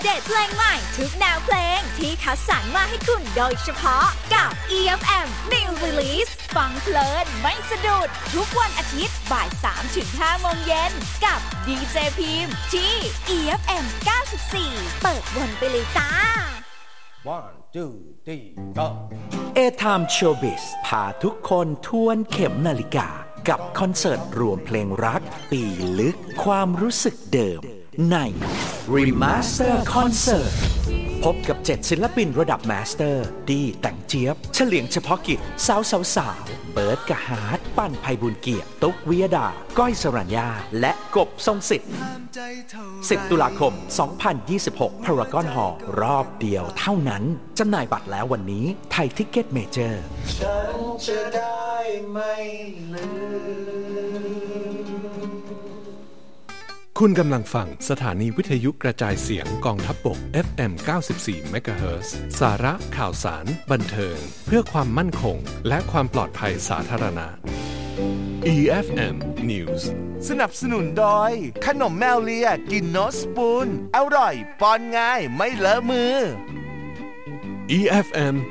เดตเพลงใหม่ทุกแนวเพลงที่คัดสรรมาให้คุณโดยเฉพาะกับ EFM New Release ฟังเพลินไม่สะดุดทุกวันอาทิตย์บ่าย 3-5 โมงเย็นกับดีเจพิมพ์ที่ EFM 94 เปิดวนไปเลยจ้า One, two, three, go. A-Time Showbiz พาทุกคนทวนเข็มนาฬิกากับคอนเสิร์ตรวมเพลงรักปีลึกความรู้สึกเดิมใน Remaster Concert พบกับ7ศิลปินระดับมาสเตอร์ดีแต่งเจี๊ยบเฉลียงเฉพาะกิจสาวเบิร์ดกะฮาร์ดปั้นไพบุญเกียรติตุ๊กวิยดาก้อยสรัญญาและกบทรงสิทธิ์10 ตุลาคม 2026 Paragon Hall รอบเดียวเท่านั้นจำหน่ายบัตรแล้ววันนี้ไทยทิกเก็ตเมเจอร์ฉันจะได้ไม่ลืมคุณกำลังฟังสถานีวิทยุกระจายเสียงกองทัพบก FM 94 MHz สาระข่าวสารบันเทิงเพื่อความมั่นคงและความปลอดภัยสาธารณะ EFM News สนับสนุนโดยขนมแมวเลียกินโนสปูนอร่อยป้อนง่ายไม่เลอะมือ EFM